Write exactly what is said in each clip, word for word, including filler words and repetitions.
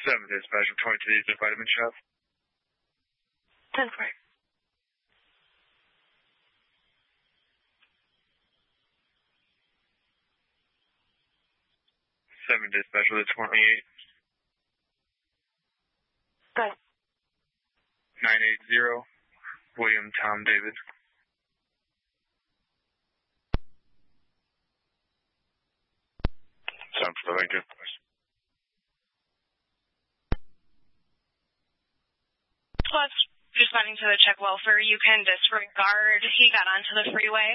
seven dispatch from twenty-two to the vitamin shop. ten four. seven dispatch with a twenty-eight. Go. nine eight zero, William Tom David. Time for the Lincoln. Plus, responding to the check welfare, you can disregard. He got onto the freeway.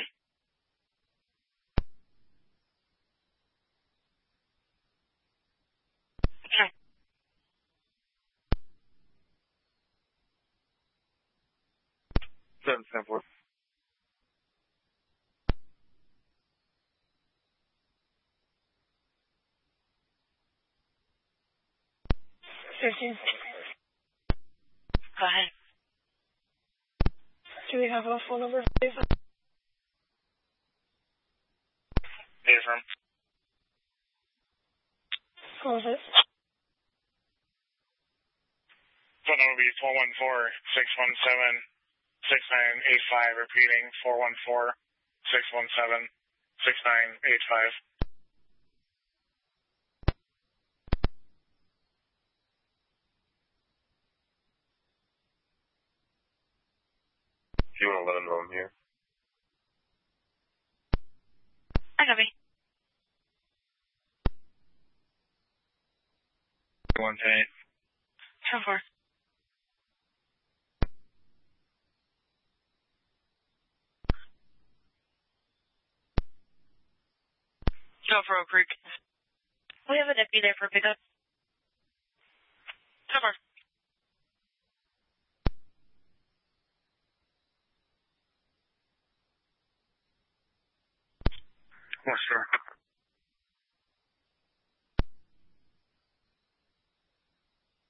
Okay. seven ten four. Fifteen. Go ahead. Do we have a phone number? Affirm. What was it? Phone number will be four one four, six one seven, six nine eight five. Repeating, four one four, six one seven, six nine eight five. Do you want to let him know I'm here? I copy. one ten eight. ten four. Go for Oak Creek. We have a deputy there for pickup. ten four. Yes, sir.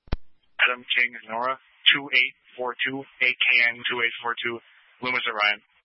Adam King, Nora, two eight four two, A K N two eight four two, Loomis Orion.